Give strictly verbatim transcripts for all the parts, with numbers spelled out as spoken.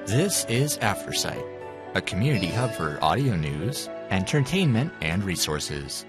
This is AfterSight, a community hub for audio news, entertainment, and resources.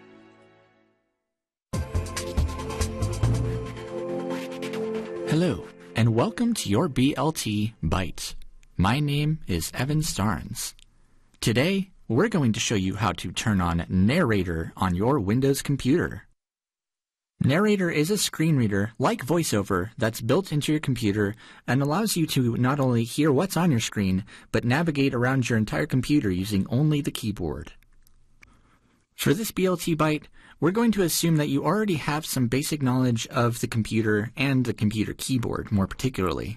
Hello, and welcome to your B L T Byte. My name is Evan Starnes. Today, we're going to show you how to turn on Narrator on your Windows computer. Narrator is a screen reader like VoiceOver that's built into your computer and allows you to not only hear what's on your screen, but navigate around your entire computer using only the keyboard. For this B L T Byte, we're going to assume that you already have some basic knowledge of the computer and the computer keyboard more particularly.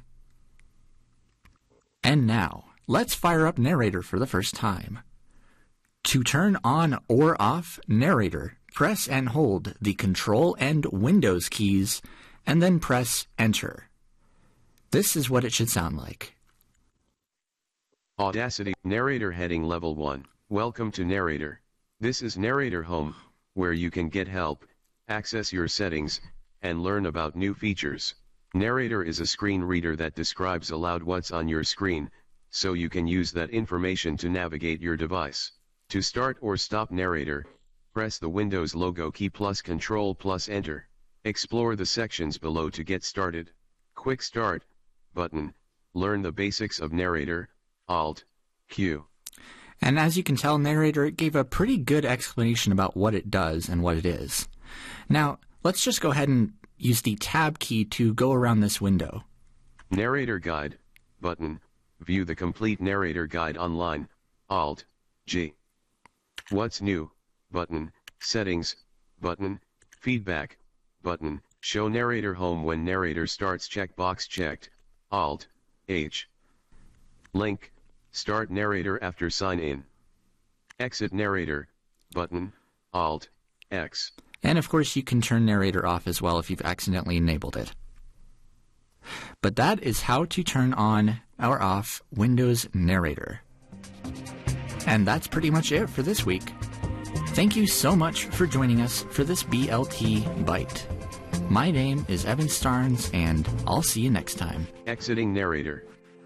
And now, let's fire up Narrator for the first time. To turn on or off Narrator, press and hold the Control and Windows keys, and then press Enter. This is what it should sound like. Audacity Narrator Heading Level one. Welcome to Narrator. This is Narrator Home, where you can get help, access your settings, and learn about new features. Narrator is a screen reader that describes aloud what's on your screen, so you can use that information to navigate your device. To start or stop Narrator, press the Windows logo key plus Control plus Enter. Explore the sections below to get started. Quick Start button. Learn the basics of Narrator. Alt Q. And as you can tell, Narrator gave a pretty good explanation about what it does and what it is. Now, let's just go ahead and use the Tab key to go around this window. Narrator Guide button. View the complete Narrator Guide online. Alt G. What's new button. Settings button. Feedback button. Show Narrator Home when Narrator starts. Checkbox checked. Alt H. Link. Start Narrator after sign in. Exit Narrator button. Alt X. And of course you can turn Narrator off as well if you've accidentally enabled it. But that is how to turn on or off Windows Narrator. And that's pretty much it for this week. Thank you so much for joining us for this B L T Byte. My name is Evan Starnes, and I'll see you next time. Exiting Narrator.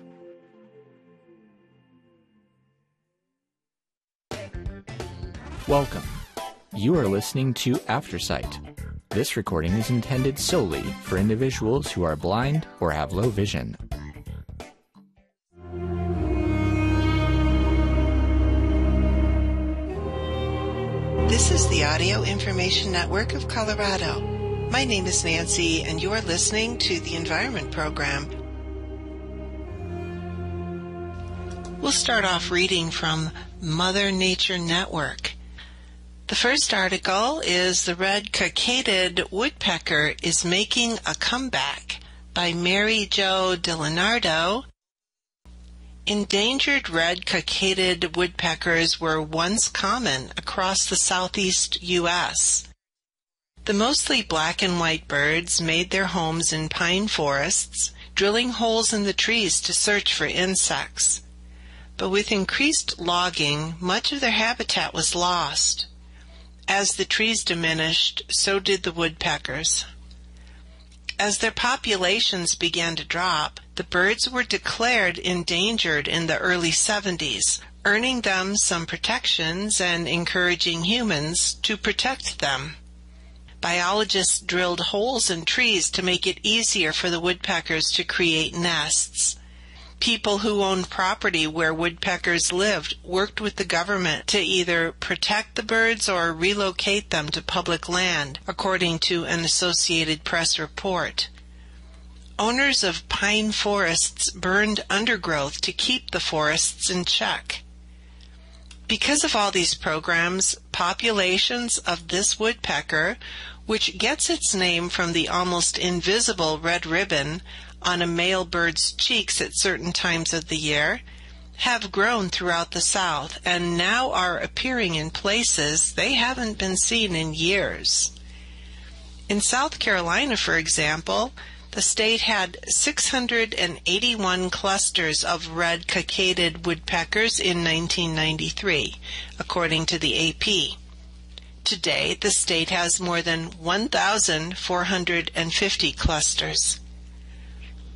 Welcome. You are listening to AfterSight. This recording is intended solely for individuals who are blind or have low vision. This is the Audio Information Network of Colorado. My name is Nancy, and you're listening to the Environment Program. We'll start off reading from Mother Nature Network. The first article is The Red-Cockaded Woodpecker is Making a Comeback by Mary Jo DiLeonardo. Endangered red-cockaded woodpeckers were once common across the southeast U S The mostly black and white birds made their homes in pine forests, drilling holes in the trees to search for insects. But with increased logging, much of their habitat was lost. As the trees diminished, so did the woodpeckers. As their populations began to drop, the birds were declared endangered in the early seventies, earning them some protections and encouraging humans to protect them. Biologists drilled holes in trees to make it easier for the woodpeckers to create nests. People who owned property where woodpeckers lived worked with the government to either protect the birds or relocate them to public land, according to an Associated Press report. Owners of pine forests burned undergrowth to keep the forests in check. Because of all these programs, populations of this woodpecker, which gets its name from the almost invisible red ribbon on a male bird's cheeks at certain times of the year, have grown throughout the South and now are appearing in places they haven't been seen in years. In South Carolina, for example, the state had six hundred eighty-one clusters of red-cockaded woodpeckers in nineteen ninety-three, according to the A P. Today, the state has more than one thousand four hundred fifty clusters.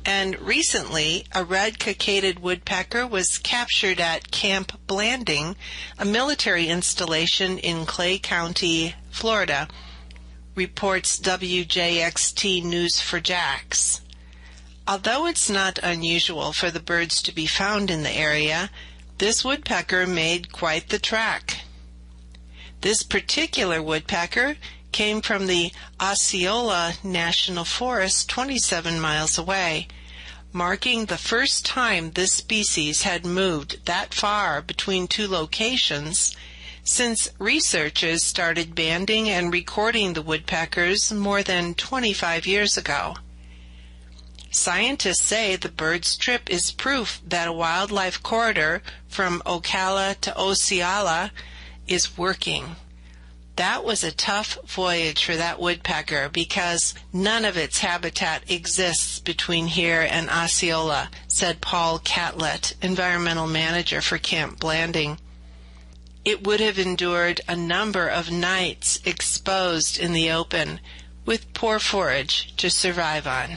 And recently, a red-cockaded woodpecker was captured at Camp Blanding, a military installation in Clay County, Florida, reports W J X T News four J A X. Although it's not unusual for the birds to be found in the area, this woodpecker made quite the trek. This particular woodpecker came from the Osceola National Forest twenty-seven miles away, marking the first time this species had moved that far between two locations since researchers started banding and recording the woodpeckers more than twenty-five years ago. Scientists say the bird's trip is proof that a wildlife corridor from Ocala to Osceola is working. That was a tough voyage for that woodpecker because none of its habitat exists between here and Osceola, said Paul Catlett, environmental manager for Camp Blanding. It would have endured a number of nights exposed in the open with poor forage to survive on.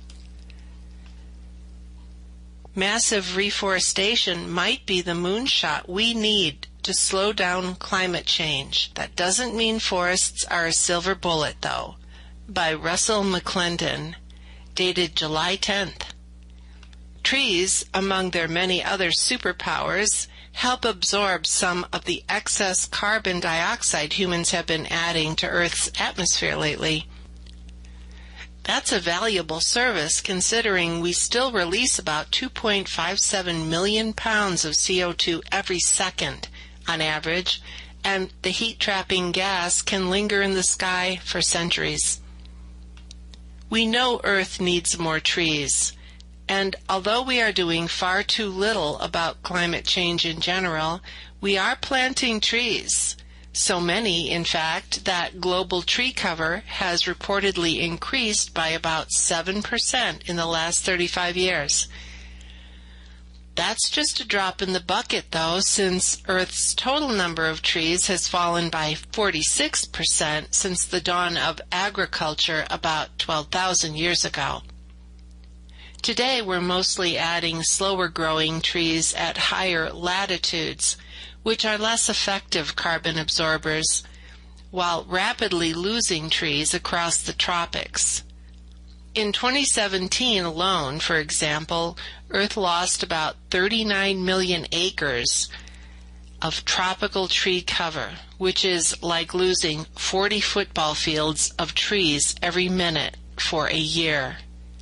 Massive reforestation might be the moonshot we need to slow down climate change. That doesn't mean forests are a silver bullet, though. By Russell McClendon, dated July tenth. Trees, among their many other superpowers, help absorb some of the excess carbon dioxide humans have been adding to Earth's atmosphere lately. That's a valuable service considering we still release about two point five seven million pounds of C O two every second on average, and the heat-trapping gas can linger in the sky for centuries. We know Earth needs more trees, and although we are doing far too little about climate change in general, we are planting trees. So many, in fact, that global tree cover has reportedly increased by about seven percent in the last thirty-five years. That's just a drop in the bucket, though, since Earth's total number of trees has fallen by forty-six percent since the dawn of agriculture about twelve thousand years ago. Today, we're mostly adding slower-growing trees at higher latitudes, which are less effective carbon absorbers, while rapidly losing trees across the tropics. In twenty seventeen alone, for example, Earth lost about thirty-nine million acres of tropical tree cover, which is like losing forty football fields of trees every minute for a year.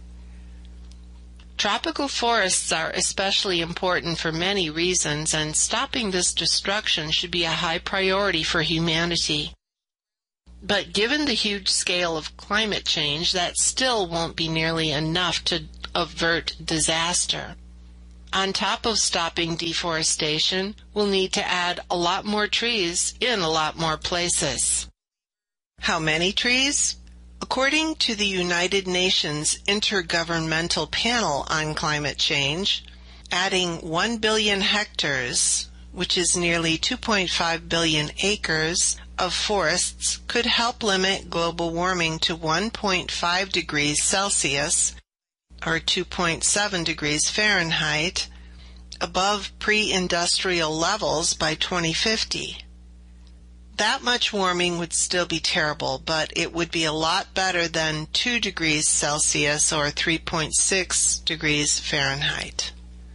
Tropical forests are especially important for many reasons, and stopping this destruction should be a high priority for humanity. But given the huge scale of climate change, that still won't be nearly enough to avert disaster. On top of stopping deforestation, we'll need to add a lot more trees in a lot more places. How many trees? According to the United Nations Intergovernmental Panel on Climate Change, adding one billion hectares, which is nearly two point five billion acres, of forests could help limit global warming to one point five degrees Celsius, or two point seven degrees Fahrenheit, above pre-industrial levels by twenty fifty. That much warming would still be terrible, but it would be a lot better than two degrees Celsius or three point six degrees Fahrenheit.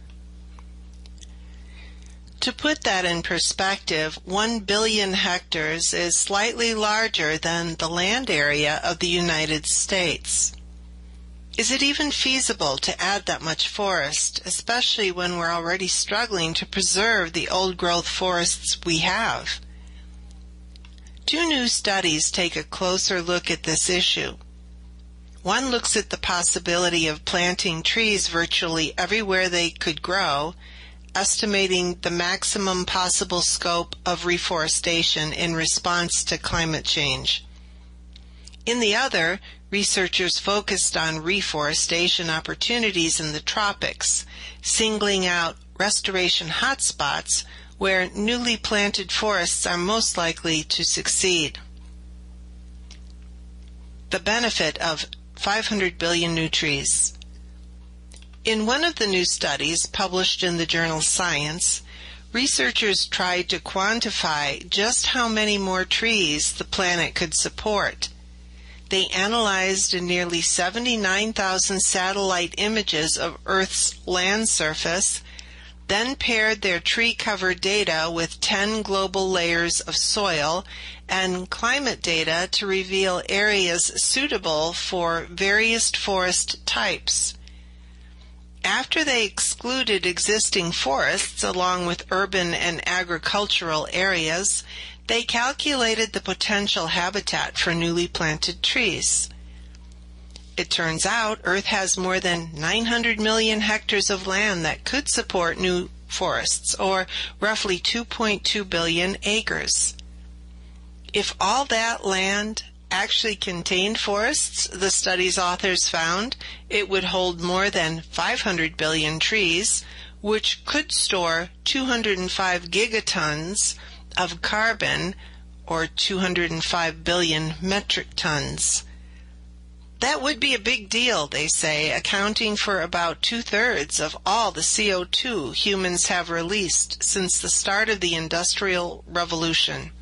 To put that in perspective, one billion hectares is slightly larger than the land area of the United States. Is it even feasible to add that much forest, especially when we're already struggling to preserve the old-growth forests we have? Two new studies take a closer look at this issue. One looks at the possibility of planting trees virtually everywhere they could grow, estimating the maximum possible scope of reforestation in response to climate change. In the other, researchers focused on reforestation opportunities in the tropics, singling out restoration hotspots where newly planted forests are most likely to succeed. The benefit of five hundred billion new trees. In one of the new studies published in the journal Science, researchers tried to quantify just how many more trees the planet could support. They analyzed nearly seventy-nine thousand satellite images of Earth's land surface, then paired their tree-covered data with ten global layers of soil and climate data to reveal areas suitable for various forest types. After they excluded existing forests along with urban and agricultural areas, they calculated the potential habitat for newly planted trees. It turns out Earth has more than nine hundred million hectares of land that could support new forests, or roughly two point two billion acres. If all that land actually contained forests, the study's authors found, it would hold more than five hundred billion trees, which could store two hundred five gigatons of carbon, or two hundred five billion metric tons. That would be a big deal, they say, accounting for about two-thirds of all the C O two humans have released since the start of the Industrial Revolution.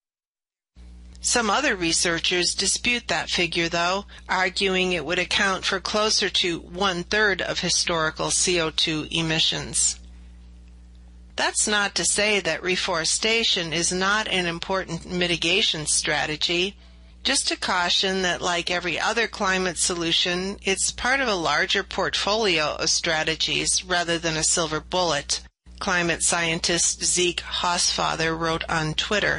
Some other researchers dispute that figure, though, arguing it would account for closer to one-third of historical C O two emissions. That's not to say that reforestation is not an important mitigation strategy, just to caution that, like every other climate solution, it's part of a larger portfolio of strategies rather than a silver bullet, climate scientist Zeke Hausfather wrote on Twitter.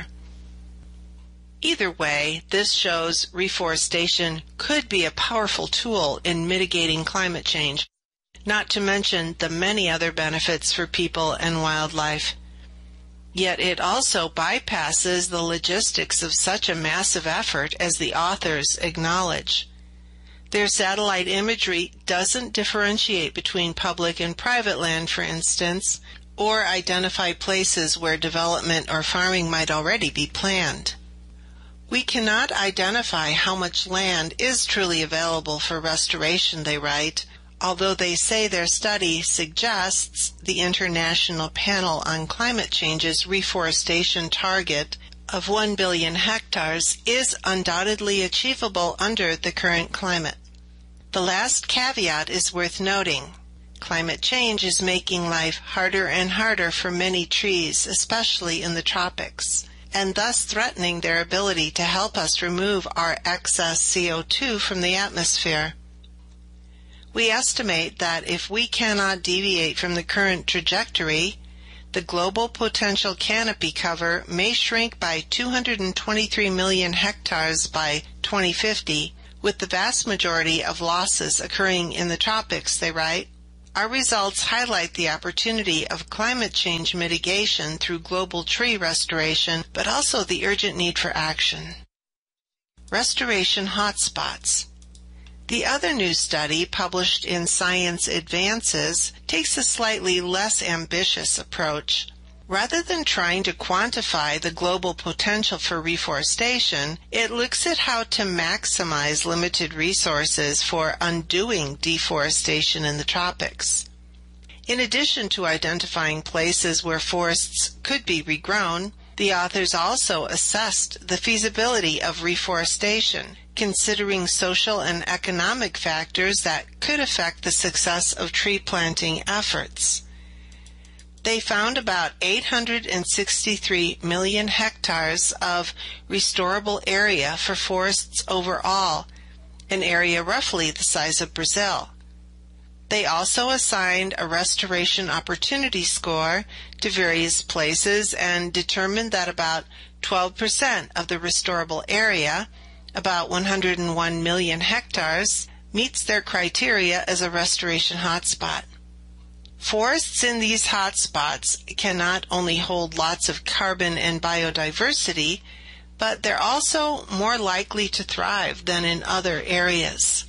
Either way, this shows reforestation could be a powerful tool in mitigating climate change, not to mention the many other benefits for people and wildlife. Yet it also bypasses the logistics of such a massive effort, as the authors acknowledge. Their satellite imagery doesn't differentiate between public and private land, for instance, or identify places where development or farming might already be planned. We cannot identify how much land is truly available for restoration, they write, although they say their study suggests the International Panel on Climate Change's reforestation target of one billion hectares is undoubtedly achievable under the current climate. The last caveat is worth noting. Climate change is making life harder and harder for many trees, especially in the tropics, and thus threatening their ability to help us remove our excess C O two from the atmosphere. We estimate that if we cannot deviate from the current trajectory, the global potential canopy cover may shrink by two hundred twenty-three million hectares by twenty fifty, with the vast majority of losses occurring in the tropics, they write. Our results highlight the opportunity of climate change mitigation through global tree restoration, but also the urgent need for action. Restoration hotspots. The other new study, published in Science Advances, takes a slightly less ambitious approach. Rather than trying to quantify the global potential for reforestation, it looks at how to maximize limited resources for undoing deforestation in the tropics. In addition to identifying places where forests could be regrown, the authors also assessed the feasibility of reforestation, considering social and economic factors that could affect the success of tree planting efforts. They found about eight hundred sixty-three million hectares of restorable area for forests overall, an area roughly the size of Brazil. They also assigned a restoration opportunity score to various places and determined that about twelve percent of the restorable area, about one hundred one million hectares, meets their criteria as a restoration hotspot. Forests in these hotspots can not only hold lots of carbon and biodiversity, but they're also more likely to thrive than in other areas.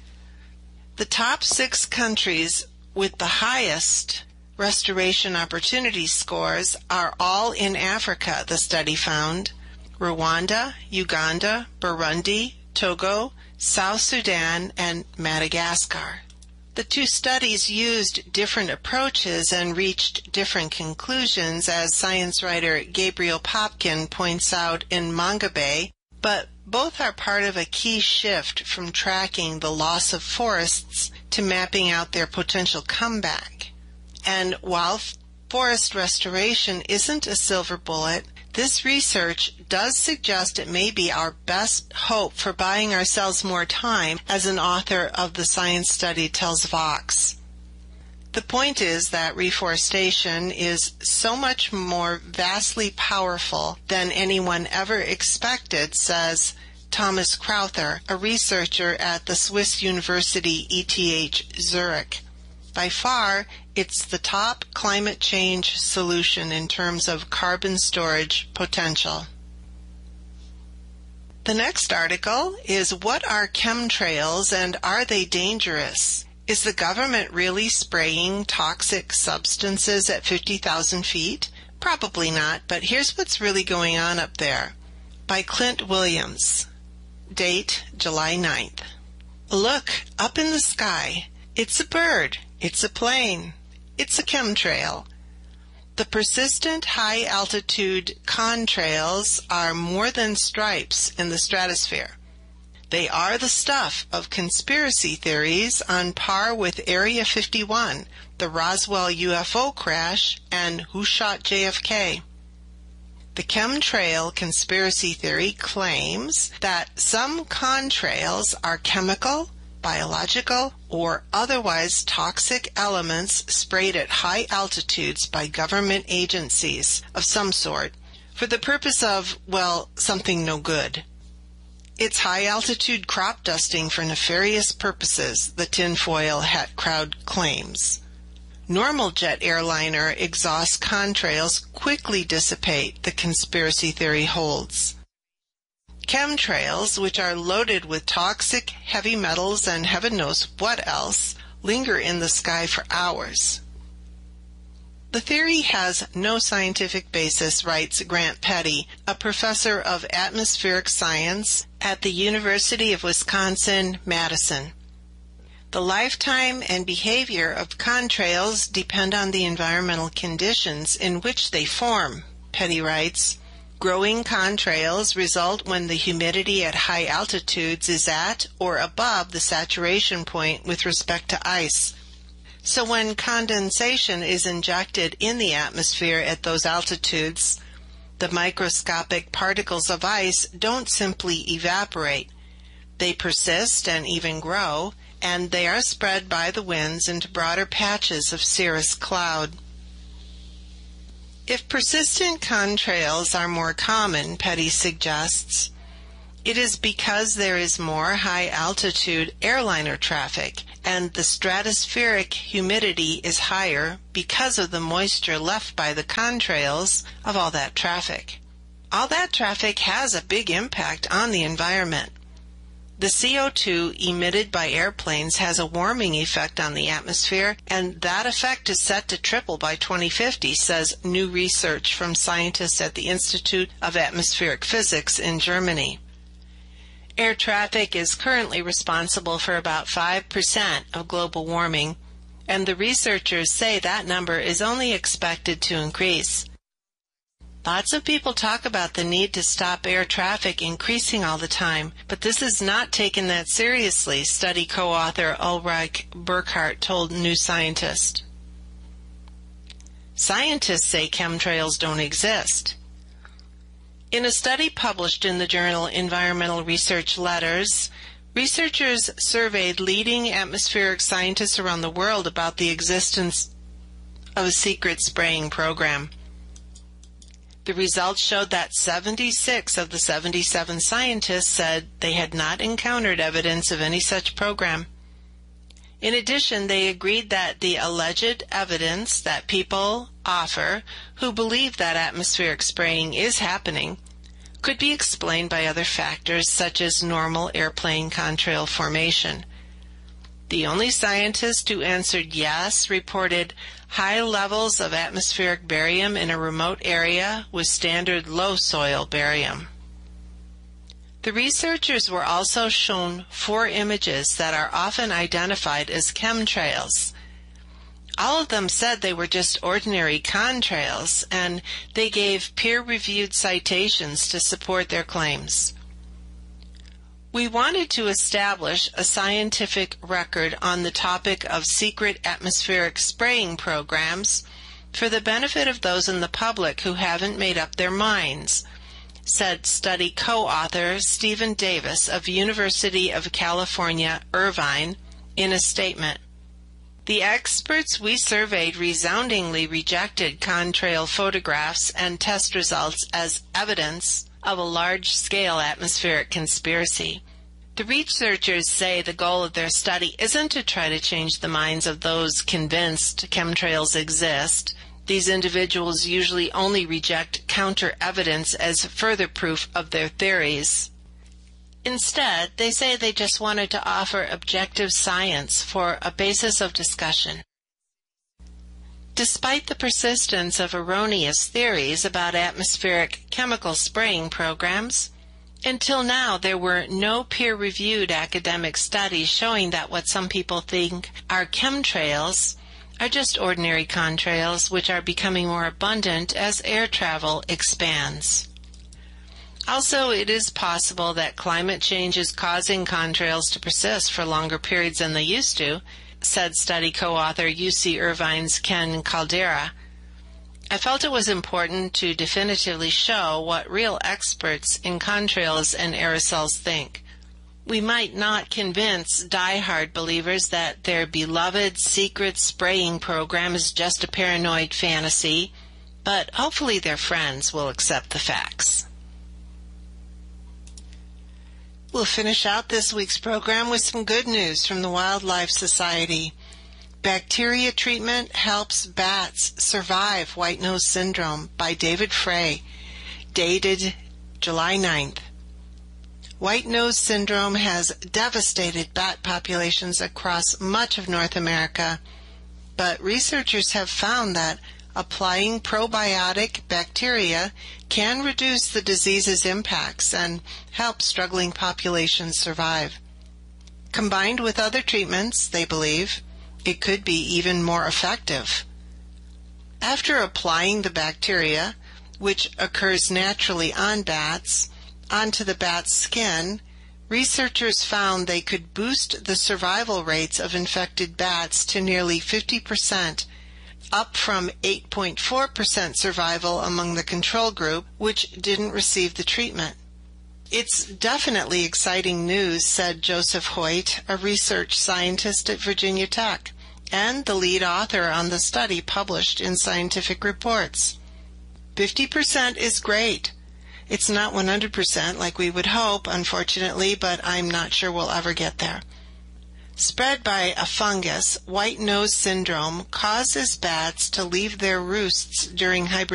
The top six countries with the highest restoration opportunity scores are all in Africa, the study found: Rwanda, Uganda, Burundi, Togo, South Sudan, and Madagascar. The two studies used different approaches and reached different conclusions, as science writer Gabriel Popkin points out in Mongabay, but both are part of a key shift from tracking the loss of forests to mapping out their potential comeback. And while forest restoration isn't a silver bullet, this research does suggest it may be our best hope for buying ourselves more time, as an author of the science study tells Vox. The point is that reforestation is so much more vastly powerful than anyone ever expected, says Thomas Crowther, a researcher at the Swiss University E T H Zurich. By far, it's the top climate change solution in terms of carbon storage potential. The next article is, what are chemtrails and are they dangerous? Is the government really spraying toxic substances at fifty thousand feet? Probably not, but here's what's really going on up there. By Clint Williams. Date, July ninth. Look, up in the sky. It's a bird. It's a plane. It's a chemtrail. The persistent high-altitude contrails are more than stripes in the stratosphere. They are the stuff of conspiracy theories on par with Area fifty-one, the Roswell U F O crash, and Who Shot J F K. The chemtrail conspiracy theory claims that some contrails are chemical, biological, or otherwise toxic elements sprayed at high altitudes by government agencies of some sort for the purpose of, well, something no good. It's high-altitude crop dusting for nefarious purposes, the tinfoil hat crowd claims. Normal jet airliner exhaust contrails quickly dissipate, the conspiracy theory holds. Chemtrails, which are loaded with toxic heavy metals and heaven knows what else, linger in the sky for hours. The theory has no scientific basis, writes Grant Petty, a professor of atmospheric science at the University of Wisconsin-Madison. The lifetime and behavior of contrails depend on the environmental conditions in which they form, Petty writes. Growing contrails result when the humidity at high altitudes is at or above the saturation point with respect to ice. So when condensation is injected in the atmosphere at those altitudes, the microscopic particles of ice don't simply evaporate. They persist and even grow, and they are spread by the winds into broader patches of cirrus cloud. If persistent contrails are more common, Petty suggests, it is because there is more high-altitude airliner traffic, and the stratospheric humidity is higher because of the moisture left by the contrails of all that traffic. All that traffic has a big impact on the environment. The C O two emitted by airplanes has a warming effect on the atmosphere, and that effect is set to triple by twenty fifty, says new research from scientists at the Institute of Atmospheric Physics in Germany. Air traffic is currently responsible for about five percent of global warming, and the researchers say that number is only expected to increase. Lots of people talk about the need to stop air traffic increasing all the time, but this is not taken that seriously, study co-author Ulrich Burkhardt told New Scientist. Scientists say chemtrails don't exist. In a study published in the journal Environmental Research Letters, researchers surveyed leading atmospheric scientists around the world about the existence of a secret spraying program. The results showed that seventy-six of the seventy-seven scientists said they had not encountered evidence of any such program. In addition, they agreed that the alleged evidence that people offer who believe that atmospheric spraying is happening could be explained by other factors such as normal airplane contrail formation. The only scientist who answered yes reported high levels of atmospheric barium in a remote area with standard low soil barium. The researchers were also shown four images that are often identified as chemtrails. All of them said they were just ordinary contrails, and they gave peer-reviewed citations to support their claims. We wanted to establish a scientific record on the topic of secret atmospheric spraying programs for the benefit of those in the public who haven't made up their minds, said study co-author Stephen Davis of University of California, Irvine, in a statement. The experts we surveyed resoundingly rejected contrail photographs and test results as evidence of a large-scale atmospheric conspiracy. The researchers say the goal of their study isn't to try to change the minds of those convinced chemtrails exist. These individuals usually only reject counter-evidence as further proof of their theories. Instead, they say they just wanted to offer objective science for a basis of discussion. Despite the persistence of erroneous theories about atmospheric chemical spraying programs, until now there were no peer-reviewed academic studies showing that what some people think are chemtrails are just ordinary contrails which are becoming more abundant as air travel expands. Also, it is possible that climate change is causing contrails to persist for longer periods than they used to, said study co-author U C Irvine's Ken Caldera. I felt it was important to definitively show what real experts in contrails and aerosols think. We might not convince die-hard believers that their beloved secret spraying program is just a paranoid fantasy, but hopefully their friends will accept the facts. We'll finish out this week's program with some good news from the Wildlife Society. Bacteria treatment helps bats survive white nose syndrome by David Frey, dated July ninth. White nose syndrome has devastated bat populations across much of North America, but researchers have found that applying probiotic bacteria can reduce the disease's impacts and help struggling populations survive. Combined with other treatments, they believe, it could be even more effective. After applying the bacteria, which occurs naturally on bats, onto the bat's skin, researchers found they could boost the survival rates of infected bats to nearly fifty percent, up from eight point four percent survival among the control group, which didn't receive the treatment. It's definitely exciting news, said Joseph Hoyt, a research scientist at Virginia Tech, and the lead author on the study published in Scientific Reports. fifty percent is great. It's not one hundred percent like we would hope, unfortunately, but I'm not sure we'll ever get there. Spread by a fungus, white nose syndrome causes bats to leave their roosts during hibernation.